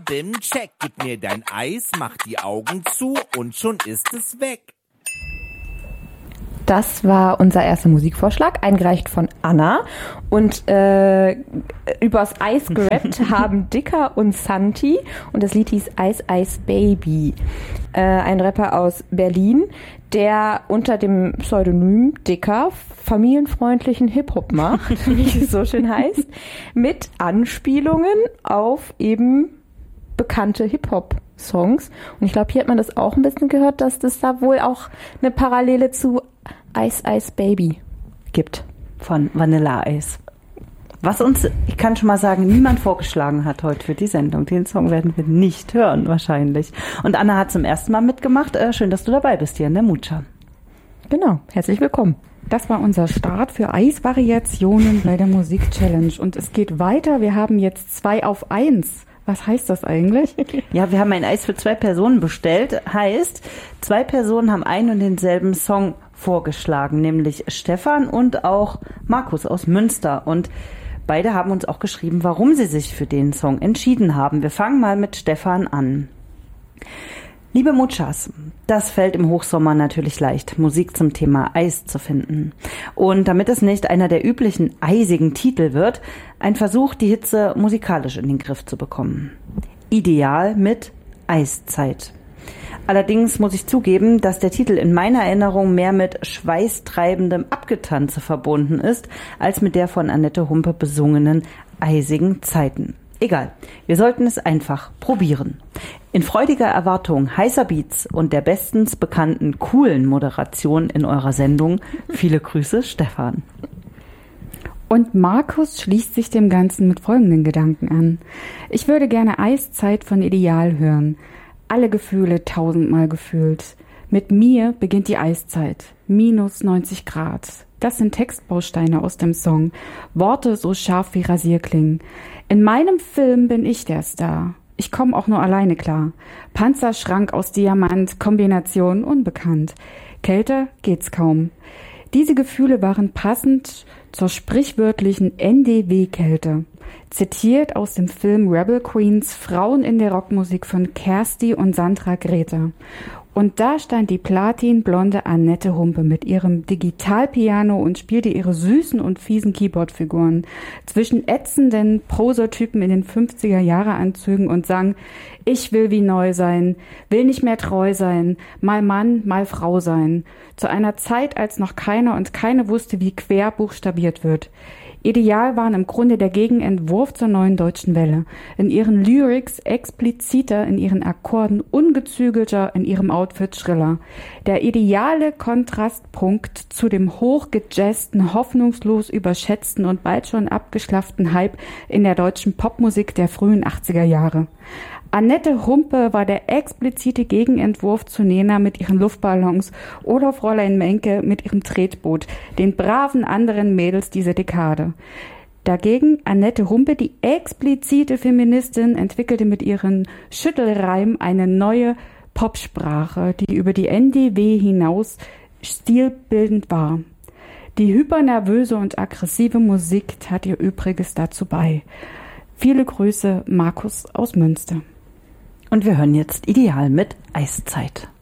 Bim, check, gib mir dein Eis, mach die Augen zu und schon ist es weg. Das war unser erster Musikvorschlag, eingereicht von Anna. Und übers Eis gerappt haben Dicker und Santi. Und das Lied hieß Ice Ice Baby. Ein Rapper aus Berlin, der unter dem Pseudonym Dicker familienfreundlichen Hip-Hop macht, wie es so schön heißt, mit Anspielungen auf eben bekannte Hip-Hop-Songs. Und ich glaube, hier hat man das auch ein bisschen gehört, dass das da wohl auch eine Parallele zu Ice Ice Baby gibt. Von Vanilla Ice. Was uns, ich kann schon mal sagen, niemand vorgeschlagen hat heute für die Sendung. Den Song werden wir nicht hören, wahrscheinlich. Und Anna hat zum ersten Mal mitgemacht. Schön, dass du dabei bist hier in der Mutscha. Genau, herzlich willkommen. Das war unser Start für Eisvariationen bei der Musik-Challenge. Und es geht weiter. Wir haben jetzt 2 auf 1. Was heißt das eigentlich? Ja, wir haben ein Eis für 2 Personen bestellt. Heißt, 2 Personen haben einen und denselben Song vorgeschlagen, nämlich Stefan und auch Markus aus Münster. Und beide haben uns auch geschrieben, warum sie sich für den Song entschieden haben. Wir fangen mal mit Stefan an. Liebe Mutschas, das fällt im Hochsommer natürlich leicht, Musik zum Thema Eis zu finden. Und damit es nicht einer der üblichen eisigen Titel wird, ein Versuch, die Hitze musikalisch in den Griff zu bekommen. Ideal mit Eiszeit. Allerdings muss ich zugeben, dass der Titel in meiner Erinnerung mehr mit schweißtreibendem Abgetanze verbunden ist, als mit der von Annette Humpe besungenen eisigen Zeiten. Egal, wir sollten es einfach probieren. In freudiger Erwartung heißer Beats und der bestens bekannten coolen Moderation in eurer Sendung. Viele Grüße, Stefan. Und Markus schließt sich dem Ganzen mit folgenden Gedanken an. Ich würde gerne Eiszeit von Ideal hören. Alle Gefühle 1000-mal gefühlt. Mit mir beginnt die Eiszeit. Minus 90 Grad. Das sind Textbausteine aus dem Song. Worte so scharf wie Rasierklingen. In meinem Film bin ich der Star. Ich komme auch nur alleine klar. Panzerschrank aus Diamant, Kombination unbekannt. Kälter geht's kaum. Diese Gefühle waren passend zur sprichwörtlichen NDW-Kälte. Zitiert aus dem Film Rebel Queens, Frauen in der Rockmusik von Kersti und Sandra Greta. Und da stand die platinblonde Annette Humpe mit ihrem Digitalpiano und spielte ihre süßen und fiesen Keyboardfiguren zwischen ätzenden Prosotypen in den 50er-Jahre-Anzügen und sang: Ich will wie neu sein, will nicht mehr treu sein, mal Mann, mal Frau sein. Zu einer Zeit, als noch keiner und keine wusste, wie quer buchstabiert wird. Ideal waren im Grunde der Gegenentwurf zur neuen deutschen Welle. In ihren Lyrics expliziter, in ihren Akkorden ungezügelter, in ihrem Outfit schriller. Der ideale Kontrastpunkt zu dem hochgejazzten, hoffnungslos überschätzten und bald schon abgeschlafften Hype in der deutschen Popmusik der frühen 80er Jahre. Annette Humpe war der explizite Gegenentwurf zu Nena mit ihren Luftballons oder Fräulein Menke mit ihrem Tretboot, den braven anderen Mädels dieser Dekade. Dagegen Annette Humpe, die explizite Feministin, entwickelte mit ihren Schüttelreimen eine neue Popsprache, die über die NDW hinaus stilbildend war. Die hypernervöse und aggressive Musik tat ihr Übriges dazu bei. Viele Grüße, Markus aus Münster. Und wir hören jetzt Ideal mit Eiszeit.